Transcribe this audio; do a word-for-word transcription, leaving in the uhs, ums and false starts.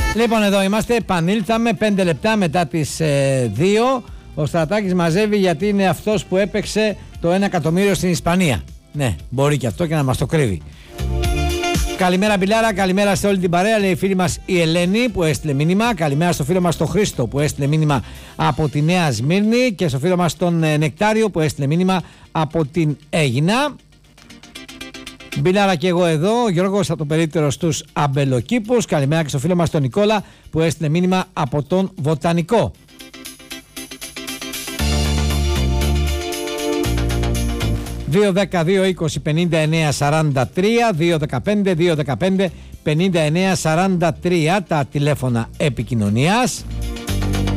Λοιπόν, εδώ είμαστε, επανήλθαμε πέντε λεπτά μετά τις ε, δύο. Ο Στρατάκης μαζεύει γιατί είναι αυτός που έπαιξε το ένα εκατομμύριο στην Ισπανία. Ναι, μπορεί και αυτό και να μας το κρύβει. Καλημέρα Μπιλάρα, καλημέρα σε όλη την παρέα, λέει η φίλη μας η Ελένη που έστειλε μήνυμα. Καλημέρα στο φίλο μας τον Χρήστο που έστειλε μήνυμα από τη Νέα Σμύρνη και στο φίλο μας τον ε, Νεκτάριο που έστειλε μήνυμα από την Αίγινα. Μπιλάρα και εγώ εδώ, ο Γιώργος από το περίπτερο στους Αμπελοκήπους. Καλημέρα και στο φίλο μας τον Νικόλα που έστειλε μήνυμα από τον Βοτανικό. δύο δέκα δύο είκοσι πενήντα εννέα σαράντα τρία, δύο δεκαπέντε δύο δεκαπέντε πενήντα εννέα σαράντα τρία τα τηλέφωνα επικοινωνίας.